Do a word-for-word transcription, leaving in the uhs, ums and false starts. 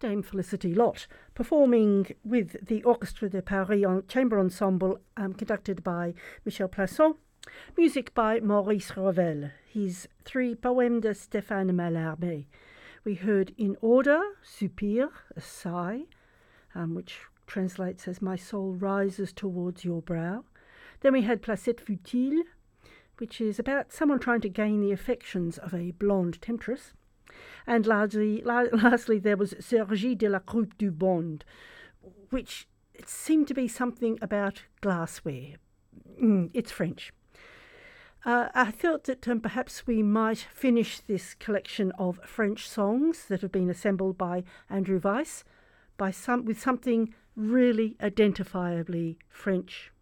Dame Felicity Lott, performing with the Orchestre de Paris Chamber Ensemble, um, conducted by Michel Plasson. Music by Maurice Ravel, his three Poèmes de Stéphane Mallarmé. We heard in order Soupir, a sigh, um, which translates as My soul rises towards your brow. Then we had Placette Futile, which is about someone trying to gain the affections of a blonde temptress. And lastly, lastly there was Sergi de la Croupe du Bond, which it seemed to be something about glassware. Mm, it's French. Uh, I thought that um, perhaps we might finish this collection of French songs that have been assembled by Andrew Weiss by some with something really identifiably French.